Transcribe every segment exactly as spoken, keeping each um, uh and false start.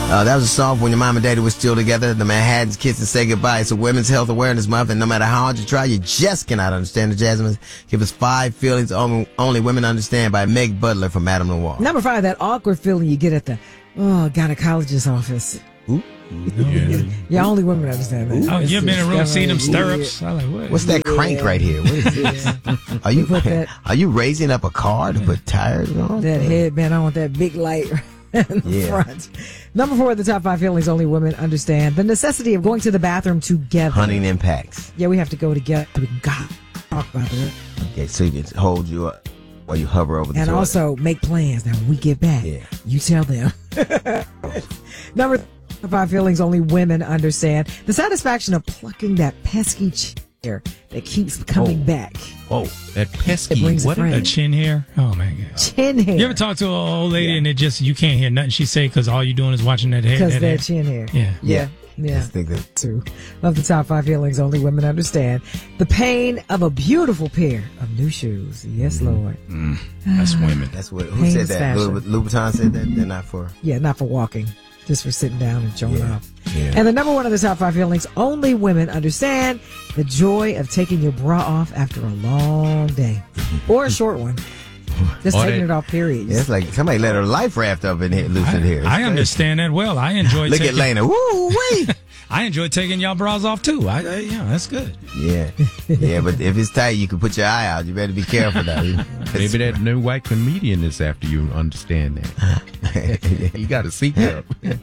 Uh, that was a song when your mom and daddy were still together. The Manhattans Kiss and Say Goodbye. It's a Women's Health Awareness Month, and no matter how hard you try, you just cannot understand the Jasmine. Give us five feelings only, only women understand by Meg Butler from Madame Noir. Number five, that awkward feeling you get at the oh gynecologist's office. Ooh. Yeah. yeah, only women understand that. Oh, you've been in a room, seen them stirrups. I like, what? What's that yeah. crank right here? What is this? Are you that, are you raising up a car to put tires on? That headband on with that big light in the yeah. front. Number four, the top five feelings only women understand. The necessity of going to the bathroom together. Hunting impacts. Yeah, we have to go together. We got talk about that. Okay, so you can hold you up while you hover over the And toilet. also make plans. Now, when we get back, yeah. you tell them. Number five feelings only women understand. The satisfaction of plucking that pesky chair that keeps coming oh. back. Oh, that pesky. What a chin hair? Oh, my God. Chin hair. You ever talk to an old lady yeah. and it just, you can't hear nothing she say because all you're doing is watching that hair? Because that, that hair. chin hair. Yeah. Yeah. Yeah. Let's think that. Two of the top five feelings only women understand. The pain of a beautiful pair of new shoes. Yes, mm-hmm. Lord. Mm. That's women. That's what. Who said that? Louis, Louboutin said that. They're not for. Yeah, not for walking. Just for sitting down and showing yeah. off. Yeah. And the number one of the top five feelings only women understand. The joy of taking your bra off after a long day or a short one. Just or taking that, it off, period. Yeah, it's like somebody let her life raft up in here, loose in here. I, I understand that well. I enjoy Look taking, at Lena. Woo, wait. I enjoy taking y'all bras off, too. I, I, yeah, that's good. Yeah. Yeah, but if it's tight, you can put your eye out. You better be careful now. Maybe that new white comedian is after you understand that. You got to seek help.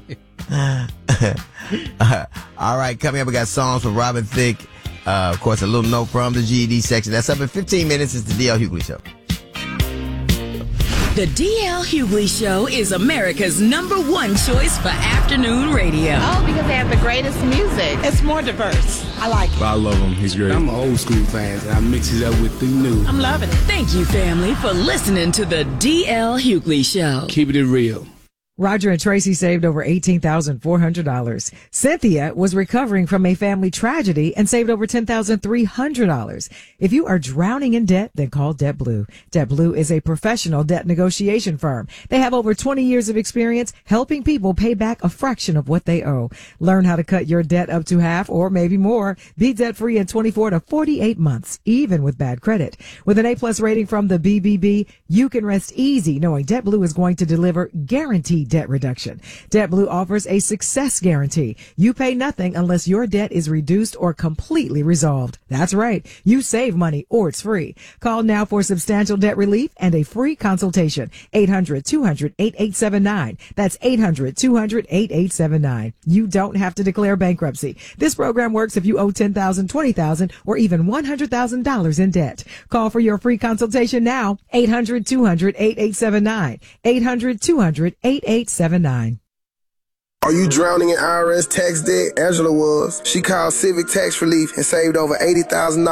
uh, all right, coming up, we got songs from Robin Thicke. Uh, of course, a little note from the G E D section. That's up in fifteen minutes. It's the D L Hughley Show. The D L Hughley Show is America's number one choice for afternoon radio. Oh, because they have the greatest music. It's more diverse. I like it. I love him. He's great. I'm an old school fan, and I mix it up with the new. I'm loving it. Thank you, family, for listening to the D L Hughley Show. Keep it real. Roger and Tracy saved over eighteen thousand four hundred dollars. Cynthia was recovering from a family tragedy and saved over ten thousand three hundred dollars. If you are drowning in debt, then call DebtBlue. DebtBlue is a professional debt negotiation firm. They have over twenty years of experience helping people pay back a fraction of what they owe. Learn how to cut your debt up to half or maybe more. Be debt-free in twenty-four to forty-eight months, even with bad credit. With an A-plus rating from the B B B, you can rest easy knowing DebtBlue is going to deliver guaranteed debt reduction. DebtBlue offers a success guarantee. You pay nothing unless your debt is reduced or completely resolved. That's right. You save money or it's free. Call now for substantial debt relief and a free consultation. eight hundred two hundred eight eight seven nine. That's eight hundred two hundred eight eight seven nine. You don't have to declare bankruptcy. This program works if you owe ten thousand dollars, twenty thousand dollars, or even one hundred thousand dollars in debt. Call for your free consultation now. eight hundred two hundred eight eight seven nine. eight hundred two hundred eight eight seven nine. Are you drowning in I R S tax debt? Angela was. She called Civic Tax Relief and saved over eighty thousand dollars.